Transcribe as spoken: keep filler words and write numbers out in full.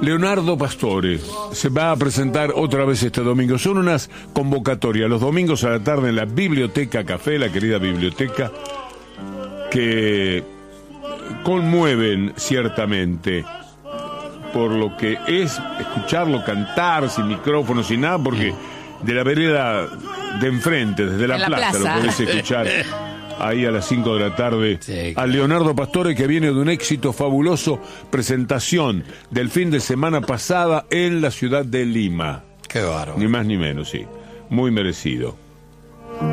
Leonardo Pastore se va a presentar otra vez este domingo. Son unas convocatorias los domingos a la tarde en la Biblioteca Café, la querida biblioteca, que conmueven ciertamente por lo que es escucharlo cantar sin micrófono, sin nada, porque de la vereda de enfrente, desde la, la plaza, plaza, lo podés escuchar ahí a las cinco de la tarde, sí, a Leonardo Pastore, que viene de un éxito fabuloso, presentación del fin de semana pasada en la ciudad de Lima. Qué bárbaro. Ni más ni menos, sí. Muy merecido.